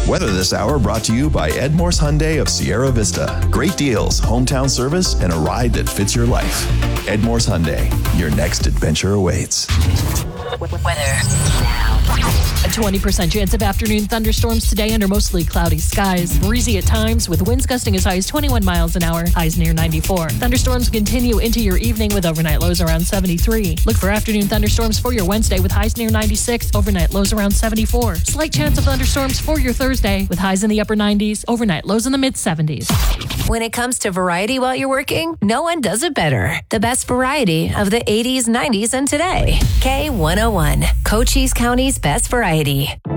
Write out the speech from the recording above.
Weather this hour brought to you by Edmore's Hyundai of Sierra Vista. Great deals, hometown service, and a ride that fits your life. Edmore's Hyundai, your next adventure awaits. Weather now. A 20% chance of afternoon thunderstorms today under mostly cloudy skies. Breezy at times with winds gusting as high as 21 miles an hour, highs near 94. Thunderstorms continue into your evening with overnight lows around 73. Look for afternoon thunderstorms for your Wednesday with highs near 96, overnight lows around 74. Slight chance of thunderstorms for your Thursday with highs in the upper 90s, overnight lows in the mid 70s. When it comes to variety while you're working, no one does it better. The best variety of the 80s, 90s, and today. K101, Cochise County's best variety.